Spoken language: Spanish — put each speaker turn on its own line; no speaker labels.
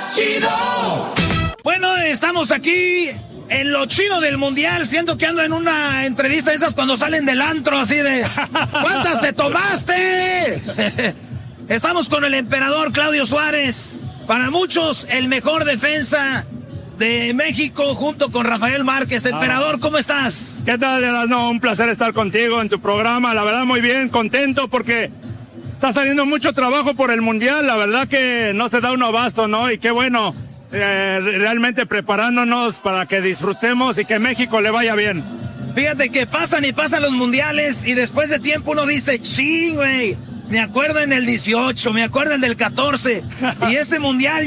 Chido.
Bueno, estamos aquí en lo chido del mundial. Siento que ando en una entrevista de esas cuando salen del antro, así de ¿cuántas te tomaste? Estamos con el emperador Claudio Suárez. Para muchos, el mejor defensa de México junto con Rafael Márquez. Emperador, ¿cómo estás?
¿Qué tal? No, un placer estar contigo en tu programa. La verdad, muy bien, contento porque está saliendo mucho trabajo por el mundial. La verdad que no se da uno abasto, ¿no? Y qué bueno, realmente preparándonos para que disfrutemos y que México le vaya bien.
Fíjate que pasan y pasan los mundiales y después de tiempo uno dice, ching, güey, me acuerdo en el 18, me acuerdo en el 14 y este mundial